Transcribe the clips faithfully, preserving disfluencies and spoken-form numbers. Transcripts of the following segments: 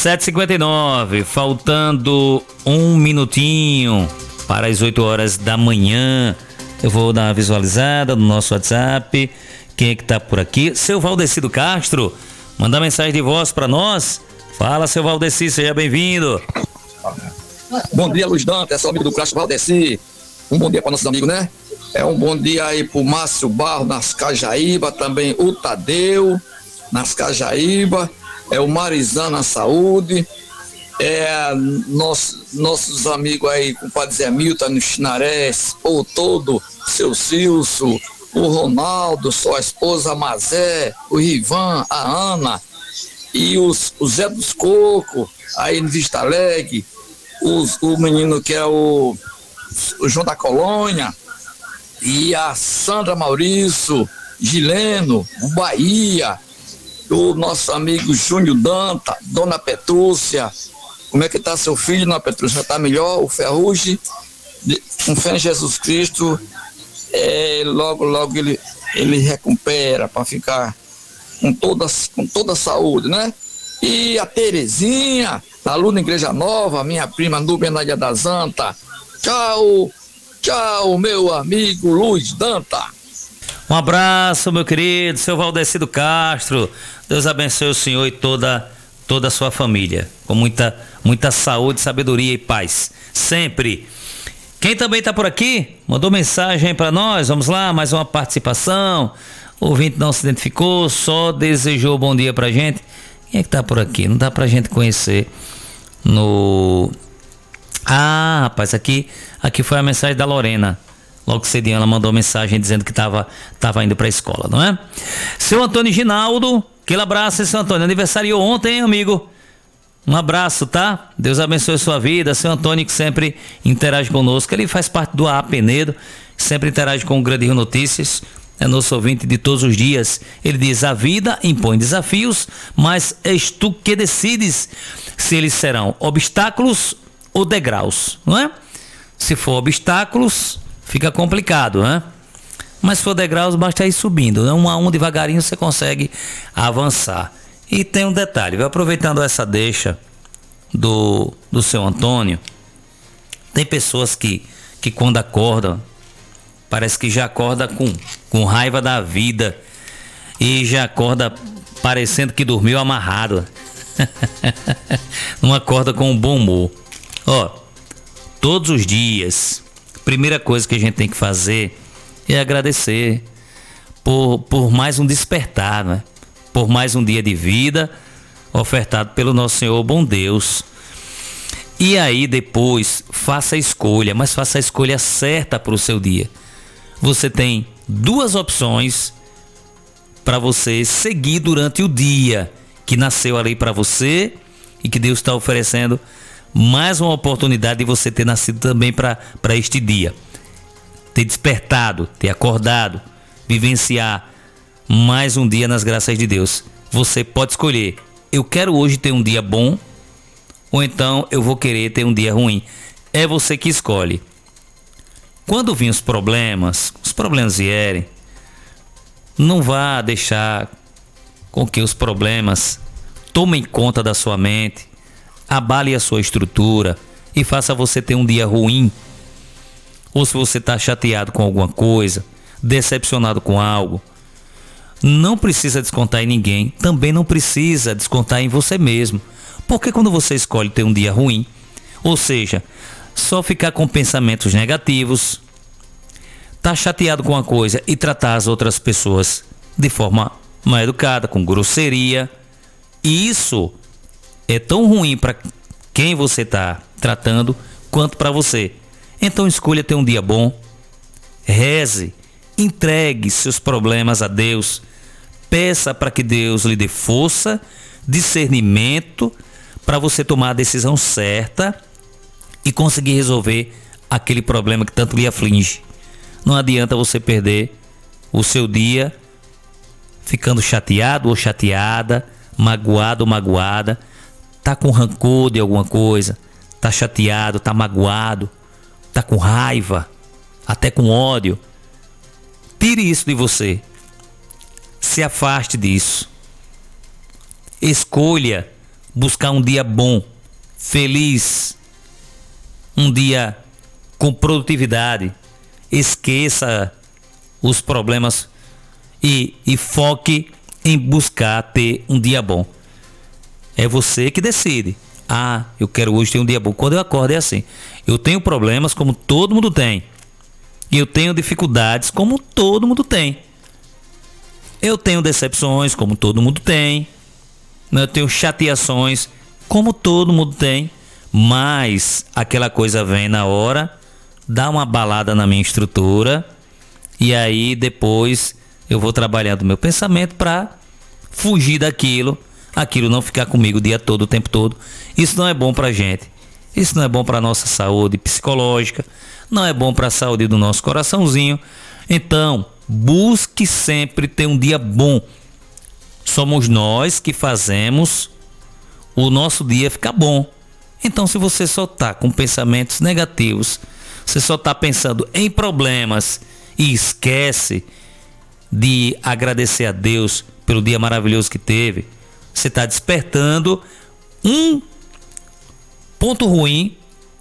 sete e cinquenta e nove, faltando um minutinho para as oito horas da manhã. Eu vou dar uma visualizada no nosso WhatsApp. Quem é que tá por aqui? Seu Valdecido Castro, manda mensagem de voz para nós. Fala, seu Valdeci, seja bem-vindo. Bom dia, Luiz Dante, é seu amigo do Castro Valdeci. Um bom dia para nossos amigos, né? É um bom dia aí pro Márcio Barro, nas Cajaíba, também o Tadeu, nas Cajaíba, é o Marizão na Saúde, é nosso, nossos amigos aí, com o Padre Zé Milton no Chinarés, o todo, seu Cilso, o Ronaldo, sua esposa Mazé, o Rivan, a Ana, e os, o Zé dos Coco, aí no Vista Alegre, os, o menino que é o, o João da Colônia, e a Sandra Maurício, Gileno, o Bahia, o nosso amigo Júnior Danta, Dona Petrúcia. Como é que tá seu filho, Dona Petrúcia? Tá melhor? O Ferrugem, com fé em Jesus Cristo, é, logo, logo ele, ele recupera para ficar com toda, com toda a saúde, né? E a Terezinha, aluna Igreja Nova, minha prima Núbia Nádia da Zanta. Tchau, tchau, meu amigo Luiz Danta. Um abraço, meu querido, seu Valdecido Castro. Deus abençoe o senhor e toda, toda a sua família. Com muita, muita saúde, sabedoria e paz. Sempre. Quem também está por aqui, mandou mensagem para nós. Vamos lá, mais uma participação. O ouvinte não se identificou, só desejou bom dia pra gente. Quem é que tá por aqui? Não dá pra gente conhecer no... Ah, rapaz, aqui, aqui foi a mensagem da Lorena. Logo cedinho ela mandou mensagem dizendo que tava, tava indo pra escola, não é? Seu Antônio Ginaldo, aquele abraço, seu Antônio. Aniversariou ontem, hein, amigo? Um abraço, tá? Deus abençoe a sua vida. Seu Antônio, que sempre interage conosco. Ele faz parte do A A Penedo, sempre interage com o Grande Rio Notícias. É nosso ouvinte de todos os dias. Ele diz: a vida impõe desafios, mas és tu que decides se eles serão obstáculos ou degraus, não é? Se for obstáculos, fica complicado, né? Mas se for degraus, basta ir subindo, né? Um a um, devagarinho, você consegue avançar. E tem um detalhe, viu? Aproveitando essa deixa do, do seu Antônio, tem pessoas que, que quando acordam, parece que já acorda com, com raiva da vida e já acorda parecendo que dormiu amarrado. Não acorda com um bom humor. Ó, todos os dias, primeira coisa que a gente tem que fazer é agradecer por, por mais um despertar, né? Por mais um dia de vida ofertado pelo nosso Senhor bom Deus. E aí depois faça a escolha, mas faça a escolha certa para o seu dia. Você tem duas opções para você seguir durante o dia que nasceu ali para você e que Deus está oferecendo mais uma oportunidade de você ter nascido também para este dia. Ter despertado, ter acordado, vivenciar mais um dia nas graças de Deus. Você pode escolher: eu quero hoje ter um dia bom, ou então eu vou querer ter um dia ruim. É você que escolhe. Quando vir os problemas, os problemas vierem, não vá deixar com que os problemas tomem conta da sua mente, abale a sua estrutura e faça você ter um dia ruim. Ou se você está chateado com alguma coisa, decepcionado com algo, não precisa descontar em ninguém, também não precisa descontar em você mesmo. Porque quando você escolhe ter um dia ruim, ou seja, só ficar com pensamentos negativos, tá chateado com uma coisa e tratar as outras pessoas de forma mal educada, com grosseria, e isso é tão ruim para quem você tá tratando quanto para você. Então escolha ter um dia bom, reze, entregue seus problemas a Deus, peça para que Deus lhe dê força, discernimento para você tomar a decisão certa e conseguir resolver aquele problema que tanto lhe aflige. Não adianta você perder o seu dia ficando chateado ou chateada, magoado ou magoada, tá com rancor de alguma coisa, tá chateado, tá magoado, tá com raiva, até com ódio. Tire isso de você. Se afaste disso. Escolha buscar um dia bom, feliz, um dia com produtividade. Esqueça os problemas e, e foque em buscar ter um dia bom. É você que decide. Ah, eu quero hoje ter um dia bom. Quando eu acordo é assim. Eu tenho problemas como todo mundo tem. E eu tenho dificuldades como todo mundo tem. Eu tenho decepções como todo mundo tem. Eu tenho chateações como todo mundo tem. Mas aquela coisa vem na hora, dá uma balada na minha estrutura. E aí depois eu vou trabalhando meu pensamento para fugir daquilo. Aquilo não ficar comigo o dia todo, o tempo todo. Isso não é bom pra gente. Isso não é bom pra nossa saúde psicológica. Não é bom pra saúde do nosso coraçãozinho. Então, busque sempre ter um dia bom. Somos nós que fazemos o nosso dia ficar bom. Então, se você só tá com pensamentos negativos, você só tá pensando em problemas e esquece de agradecer a Deus pelo dia maravilhoso que teve, você está despertando um ponto ruim.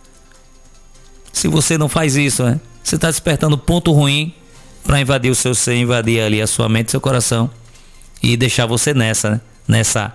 Se você não faz isso, né? Você está despertando ponto ruim para invadir o seu ser, invadir ali a sua mente, seu coração e deixar você nessa, né? Nessa,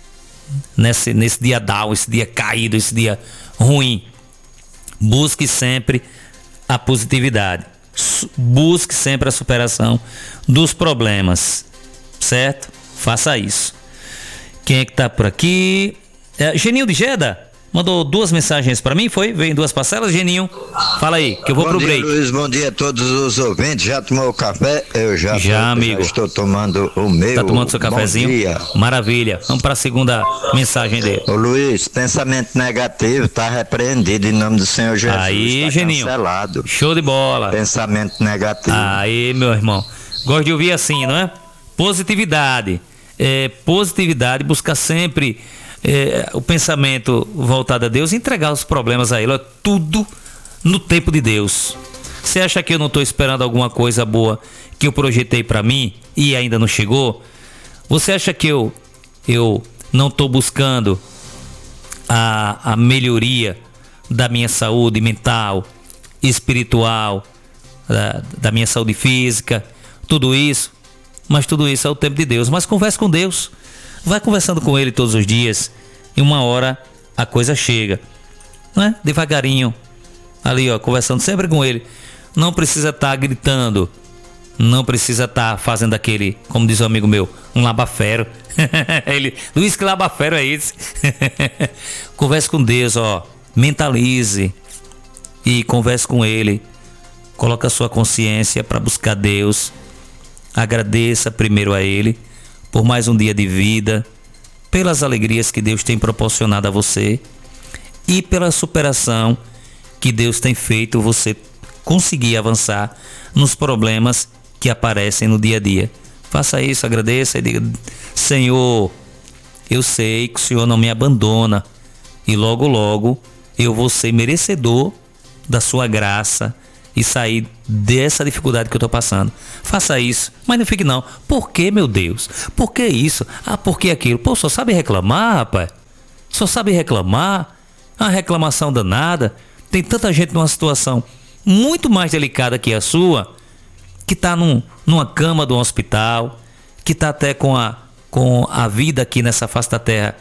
nesse, nesse dia down, esse dia caído, esse dia ruim. Busque sempre a positividade. Busque sempre a superação dos problemas, certo? Faça isso. Quem é que tá por aqui? É, Geninho de Jeddah mandou duas mensagens para mim, foi? Veio em duas parcelas, Geninho. Fala aí, que eu vou bom pro dia, break. Luiz, bom dia a todos os ouvintes. Já tomou o café? Eu já, já, tô, amigo. Já estou tomando o meu. Tá tomando seu cafezinho? Bom dia. Maravilha. Vamos para a segunda mensagem dele. Ô Luiz, pensamento negativo tá repreendido em nome do Senhor Jesus. Aí, tá Geninho. Cancelado. Show de bola. Pensamento negativo. Aí, meu irmão. Gosto de ouvir assim, não é? Positividade. É, positividade, buscar sempre é, o pensamento voltado a Deus, entregar os problemas a Ele, ó, tudo no tempo de Deus. Você acha que eu não estou esperando alguma coisa boa que eu projetei para mim e ainda não chegou? Você acha que eu, eu não estou buscando a, a melhoria da minha saúde mental, espiritual, da, da minha saúde física, tudo isso? Mas tudo isso é o tempo de Deus. Mas converse com Deus. Vai conversando com Ele todos os dias. E uma hora a coisa chega. Não é? Devagarinho. Ali, ó, conversando sempre com Ele. Não precisa estar tá gritando. Não precisa estar tá fazendo aquele, como diz um amigo meu, um labafero. Ele, Luiz, que labafero é esse? Converse com Deus, ó. Mentalize. E converse com Ele. Coloque a sua consciência para buscar Deus. Agradeça primeiro a Ele por mais um dia de vida, pelas alegrias que Deus tem proporcionado a você e pela superação que Deus tem feito você conseguir avançar nos problemas que aparecem no dia a dia. Faça isso, agradeça e diga: Senhor, eu sei que o Senhor não me abandona e logo logo eu vou ser merecedor da sua graça e sair dessa dificuldade que eu estou passando. Faça isso, mas não fique não. Por que, meu Deus? Por que isso? Ah, por que aquilo? Pô, só sabe reclamar, rapaz. Só sabe reclamar. Uma reclamação danada. Tem tanta gente numa situação muito mais delicada que a sua, que está num, numa cama de um hospital, que está até com a, com a vida aqui nessa face da terra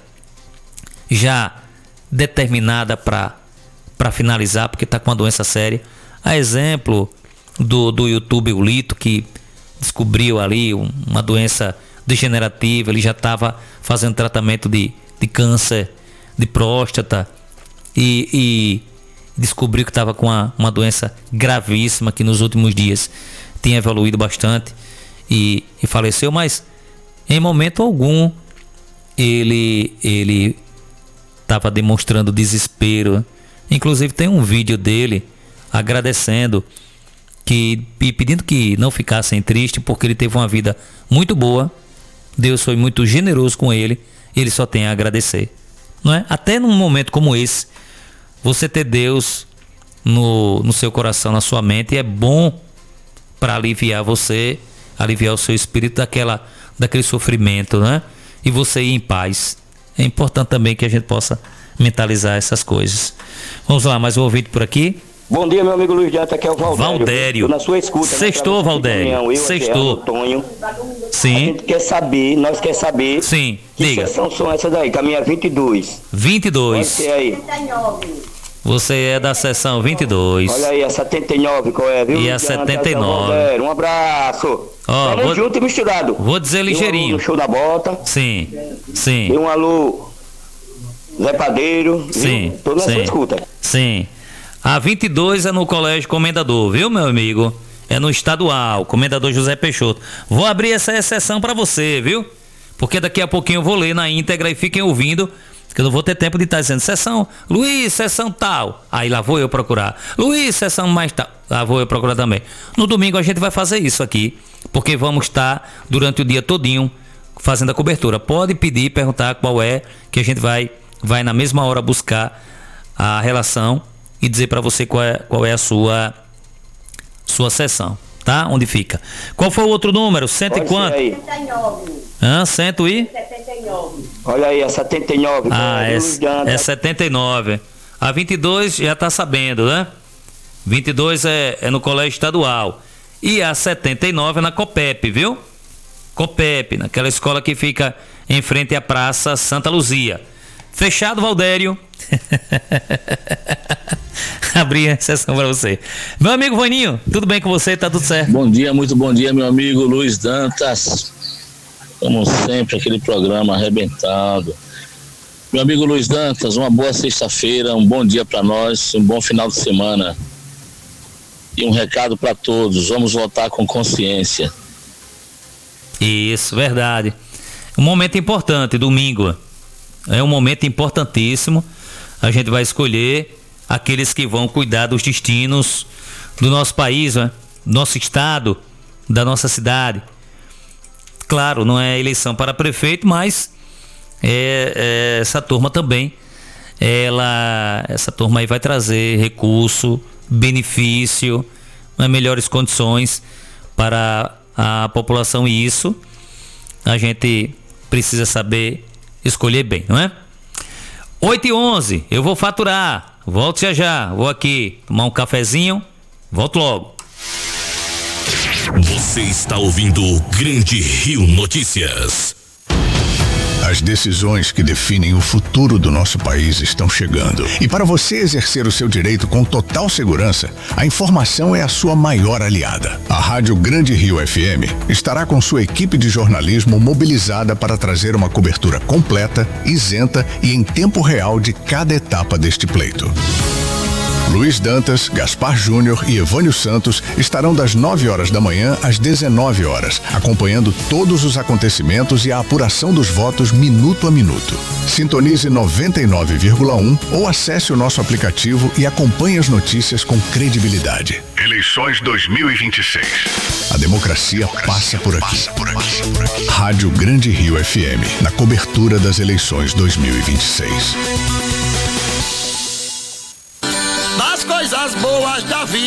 já determinada para para finalizar, porque está com uma doença séria. A exemplo do, do YouTube, o Lito, que descobriu ali um, uma doença degenerativa, ele já estava fazendo tratamento de, de câncer de próstata e, e descobriu que estava com uma, uma doença gravíssima que nos últimos dias tinha evoluído bastante e, e faleceu, mas em momento algum ele ele estava demonstrando desespero. Inclusive tem um vídeo dele agradecendo que, e pedindo que não ficassem tristes, porque ele teve uma vida muito boa, Deus foi muito generoso com ele, ele só tem a agradecer, não é? Até num momento como esse, você ter Deus no, no seu coração, na sua mente, é bom para aliviar você, aliviar o seu espírito daquela, daquele sofrimento, né? E você ir em paz. é importante também que a gente possa mentalizar essas coisas. Vamos lá, mais um ouvinte por aqui. Bom dia, meu amigo Luiz Danta, aqui é o Valdério. Valdério. Tô na sua escuta. Sextou, Valdério. Sextou. Tonho. Sim. A gente quer saber, nós quer saber. Sim, que diga. Que sessão são essas daí? Caminha vinte e dois. vinte e dois. Você aí. Você é da sessão vinte e dois. Olha aí, a setenta e nove, qual é, viu? E a setenta e nove. Valdério, um abraço. Ó, Tamo vou- junto e misturado. Vou dizer Dê um alô ligeirinho. no show da bota. Sim, sim. Dê um alô, Zé Padeiro. Viu? Sim, Tô na sim. sua escuta. Sim. A vinte e dois é no Colégio Comendador, viu, meu amigo? É no estadual, Comendador José Peixoto. Vou abrir essa exceção pra você, viu? Porque daqui a pouquinho eu vou ler na íntegra e fiquem ouvindo, que eu não vou ter tempo de estar dizendo sessão, Luiz, sessão tal. Aí lá vou eu procurar. Luiz, sessão mais tal. Lá vou eu procurar também. No domingo a gente vai fazer isso aqui, porque vamos estar durante o dia todinho fazendo a cobertura. Pode pedir, perguntar qual é, que a gente vai, vai na mesma hora buscar a relação e dizer para você qual é, qual é a sua sua sessão, tá? Onde fica. Qual foi o outro número? Cento e Olha quanto? aí. setenta e nove. Hã? Cento e? setenta e nove. Olha aí, a setenta e nove. qual Ah, é, é, viu, Luiz Danta? é setenta e nove. A vinte e dois já tá sabendo, né? vinte e dois é, é no Colégio Estadual. E a setenta e nove é na Copep, viu? Copep, naquela escola que fica em frente à Praça Santa Luzia. Fechado, Valdério. Abri a sessão para você. Meu amigo Vaninho, tudo bem com você? Tá tudo certo? Bom dia, muito bom dia, meu amigo Luiz Dantas. Como sempre, aquele programa arrebentado. Meu amigo Luiz Dantas, uma boa sexta-feira, um bom dia para nós, um bom final de semana. E um recado para todos, vamos votar com consciência. Isso, verdade. Um momento importante, domingo. É um momento importantíssimo. A gente vai escolher aqueles que vão cuidar dos destinos do nosso país, né? Do nosso estado, da nossa cidade. Claro, não é eleição para prefeito, mas é, é, essa turma também, ela, essa turma aí vai trazer recurso, benefício, né, melhores condições para a população, e isso a gente precisa saber escolher bem, não é? oito e onze, eu vou faturar. Volto já já. Vou aqui tomar um cafezinho. Volto logo. Você está ouvindo o Grande Rio Notícias. As decisões que definem o futuro do nosso país estão chegando. E para você exercer o seu direito com total segurança, a informação é a sua maior aliada. A Rádio Grande Rio F M estará com sua equipe de jornalismo mobilizada para trazer uma cobertura completa, isenta e em tempo real de cada etapa deste pleito. Luiz Dantas, Gaspar Júnior e Evânio Santos estarão das nove horas da manhã às dezenove horas, acompanhando todos os acontecimentos e a apuração dos votos minuto a minuto. Sintonize noventa e nove vírgula um ou acesse o nosso aplicativo e acompanhe as notícias com credibilidade. Eleições dois mil e vinte e seis. A democracia, democracia passa, por aqui. passa por aqui. Por aqui. Rádio Grande Rio F M, na cobertura das eleições dois mil e vinte e seis. Das coisas boas da vida.